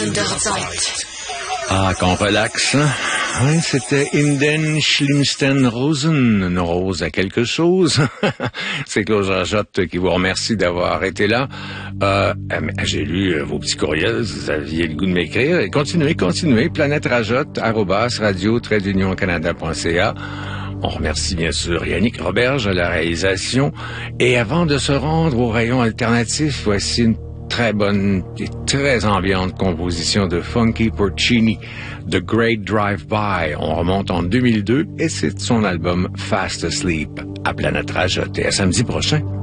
Ah, qu'on relaxe, hein? Oui, c'était Inden Schlimmsten Rosen, une rose à quelque chose. C'est Claude Rajotte qui vous remercie d'avoir été là. J'ai lu vos petits courriels, vous aviez le goût de m'écrire. Et continuez, planèterajotte@radio-canada.ca. On remercie bien sûr Yannick Roberge à la réalisation. Et avant de se rendre au rayon alternatif, voici une très bonne et très ambiante composition de Funky Porcini, The Great Drive-By. On remonte en 2002 et c'est son album Fast Asleep à Planète Rajotte. Et à samedi prochain.